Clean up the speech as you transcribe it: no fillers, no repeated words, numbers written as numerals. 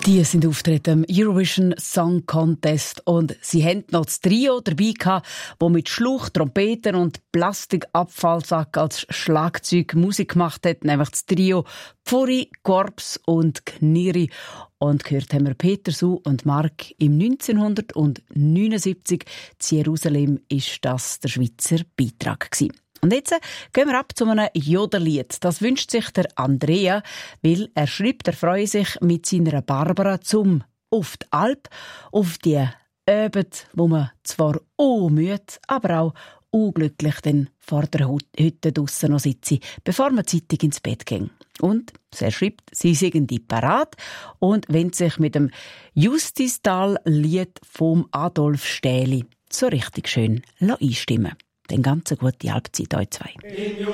Die sind auftreten im Eurovision Song Contest und sie haben noch das Trio dabei gehabt, das mit Schluch, Trompeten und Plastikabfallsack als Schlagzeug Musik gemacht hat, nämlich das Trio Pfuri, Korps und Kniri. Und gehört haben wir Peter Su und Mark im 1979. In Jerusalem ist das der Schweizer Beitrag gewesen. Und jetzt gehen wir ab zu einem Jodellied. Das wünscht sich der Andrea, weil er schreibt, er freue sich mit seiner Barbara auf die Alp, auf die Abend, wo man zwar müde, aber auch unglücklich dann vor der Hütte draussen noch sitze, bevor man zeitig ins Bett ging. Und er schreibt, sie seien die parat und wenn sich mit dem Justistal-Lied vom Adolf Stähli so richtig schön einstimmen. Den ganzen gute Halbzeit euch zwei.